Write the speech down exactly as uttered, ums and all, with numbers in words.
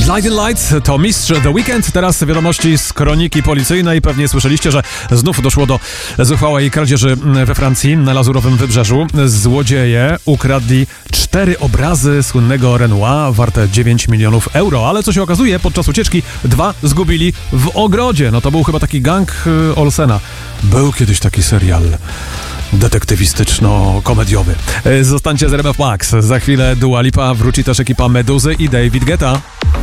Blinding Lights to mistrz The Weeknd. Teraz wiadomości z kroniki policyjnej. Pewnie słyszeliście, że znów doszło do zuchwałej kradzieży we Francji na Lazurowym Wybrzeżu. Złodzieje ukradli cztery obrazy słynnego Renoira warte dziewięć milionów euro, ale co się okazuje, podczas ucieczki dwa zgubili w ogrodzie. No to był chyba taki gang Olsena. Był kiedyś taki serial detektywistyczno-komediowy. Zostańcie z R M F Max. Za chwilę Dua Lipa, wróci też ekipa Meduzy i David Guetta.